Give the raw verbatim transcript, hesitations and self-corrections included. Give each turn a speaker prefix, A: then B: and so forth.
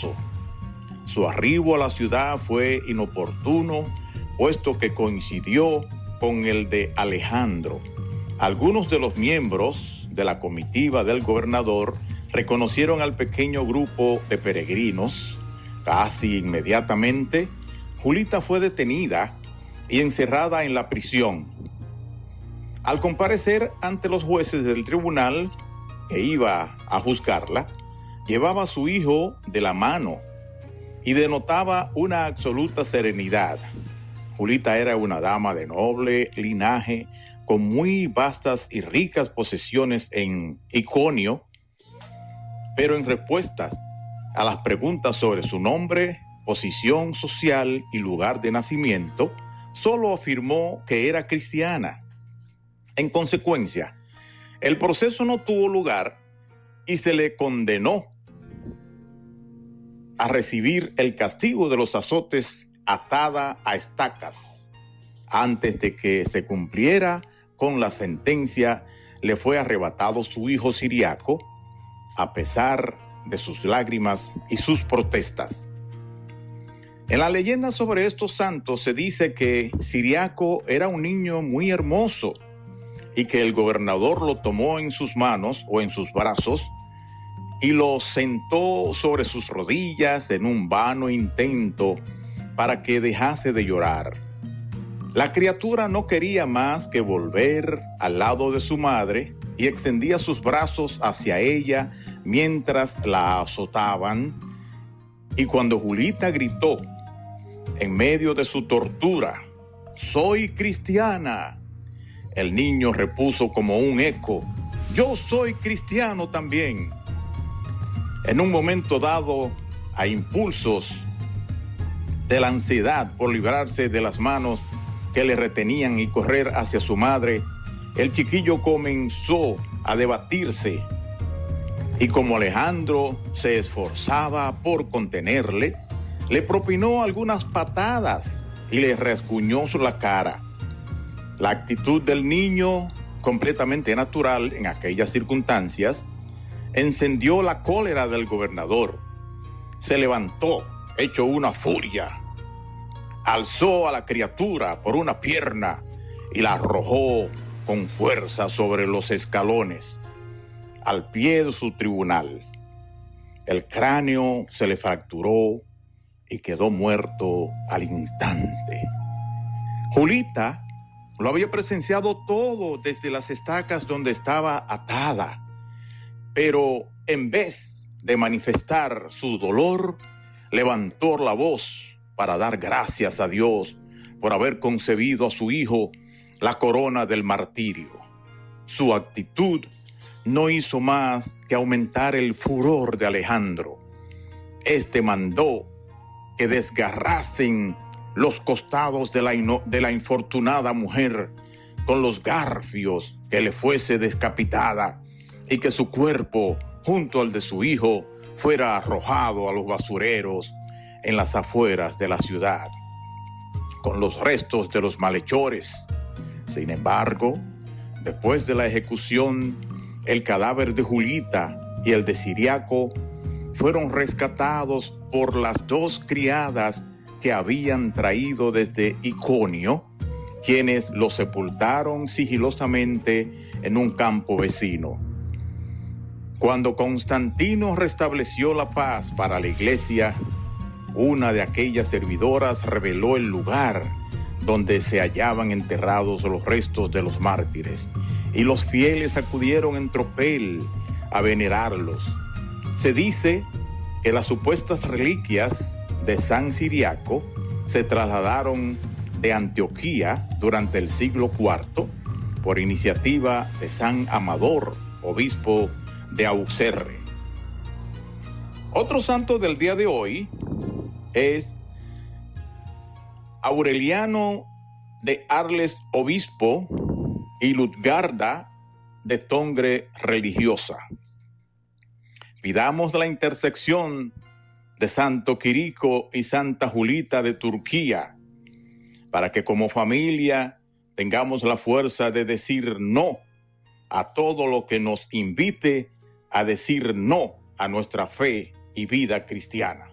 A: esposo. Su arribo a la ciudad fue inoportuno, puesto que coincidió con el de Alejandro. Algunos de los miembros de la comitiva del gobernador reconocieron al pequeño grupo de peregrinos. Casi inmediatamente, Julita fue detenida y encerrada en la prisión. Al comparecer ante los jueces del tribunal que iba a juzgarla, llevaba a su hijo de la mano y denotaba una absoluta serenidad. Julita era una dama de noble linaje, con muy vastas y ricas posesiones en Iconio, pero en respuestas a las preguntas sobre su nombre, posición social y lugar de nacimiento, solo afirmó que era cristiana. En consecuencia, el proceso no tuvo lugar y se le condenó a recibir el castigo de los azotes atada a estacas. Antes de que se cumpliera con la sentencia, le fue arrebatado su hijo Ciriaco, a pesar de sus lágrimas y sus protestas. En la leyenda sobre estos santos se dice que Ciriaco era un niño muy hermoso y que el gobernador lo tomó en sus manos o en sus brazos y lo sentó sobre sus rodillas en un vano intento para que dejase de llorar. La criatura no quería más que volver al lado de su madre y extendía sus brazos hacia ella mientras la azotaban. Y cuando Julita gritó en medio de su tortura, «Soy cristiana», el niño repuso como un eco, «Yo soy cristiano también». En un momento dado, a impulsos de la ansiedad por librarse de las manos que le retenían y correr hacia su madre, el chiquillo comenzó a debatirse y como Alejandro se esforzaba por contenerle, le propinó algunas patadas y le rasguñó la cara. La actitud del niño, completamente natural en aquellas circunstancias, encendió la cólera del gobernador. Se levantó, hecho una furia, alzó a la criatura por una pierna y la arrojó con fuerza sobre los escalones, al pie de su tribunal. El cráneo se le fracturó y quedó muerto al instante. Julita lo había presenciado todo desde las estacas donde estaba atada, pero en vez de manifestar su dolor, levantó la voz para dar gracias a Dios por haber concebido a su hijo la corona del martirio. Su actitud no hizo más que aumentar el furor de Alejandro. Este mandó que desgarrasen los costados de la, ino- de la infortunada mujer con los garfios, que le fuese descapitada y que su cuerpo, junto al de su hijo, fuera arrojado a los basureros en las afueras de la ciudad, con los restos de los malhechores. Sin embargo, después de la ejecución, el cadáver de Julita y el de Ciriaco fueron rescatados por las dos criadas que habían traído desde Iconio, quienes los sepultaron sigilosamente en un campo vecino. Cuando Constantino restableció la paz para la iglesia, una de aquellas servidoras reveló el lugar donde se hallaban enterrados los restos de los mártires, y los fieles acudieron en tropel a venerarlos. Se dice que las supuestas reliquias de San Ciriaco se trasladaron de Antioquía durante el siglo cuarto por iniciativa de San Amador, obispo de Auxerre. Otro santo del día de hoy es Aureliano de Arles, obispo, y Lutgarda de Tongre, religiosa. Pidamos la intersección de Santo Quirico y Santa Julita de Turquía para que como familia tengamos la fuerza de decir no a todo lo que nos invite a decir no a nuestra fe y vida cristiana.